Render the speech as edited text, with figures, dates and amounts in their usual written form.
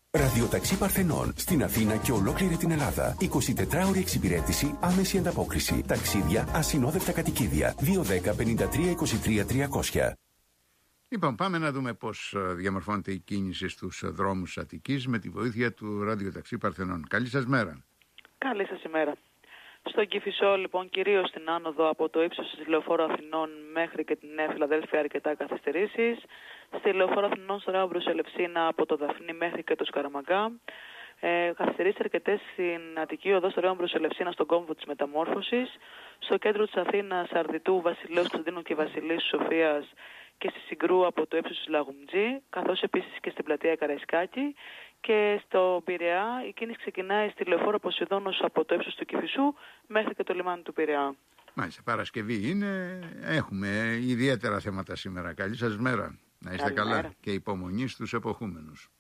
Ραδιοταξί Παρθενών στην Αθήνα και ολόκληρη την Ελλάδα. 24ωρη εξυπηρέτηση, άμεση ανταπόκριση. Ταξίδια, ασυνόδευτα κατοικίδια. 210-53-23-300. Λοιπόν, πάμε να δούμε πώς διαμορφώνεται η κίνηση στους δρόμους Αττικής με τη βοήθεια του Ραδιοταξί Παρθενών. Καλή σας μέρα. Καλή σας ημέρα. Στον Κηφισό, λοιπόν, κυρίως στην άνοδο από το ύψος της Λεωφόρου Αθηνών μέχρι και την Νέα Φιλαδέλφια, αρκετά καθυστερήσεις. Στη Λεωφόρο Αθηνών στο Ρέο Βρουσελευσίνα από το Δαφνί μέχρι και το Σκαραμαγκά. Καθυστερήσεις αρκετές στην Αττική Οδό στο Ρέο Βρουσελευσίνα στον κόμβο της Μεταμόρφωσης. Στο κέντρο της Αθήνας, Αρδιτού, Βασιλέως Κωνσταντίνου και Βασιλής Σοφίας και στη Συγκρού από το ύψος της Λαγουμτζή, καθώς επίσης και στην πλατεία Καραϊσκάκη. Και στο Πειραιά η κίνηση ξεκινάει στη Λεωφόρο Ποσειδώνος από το ύψος του Κηφισού μέχρι και το λιμάνι του Πειραιά. Μάλιστα, Παρασκευή είναι, έχουμε ιδιαίτερα θέματα σήμερα. Καλή σας μέρα, να είστε καλά και υπομονή στους εποχούμενους.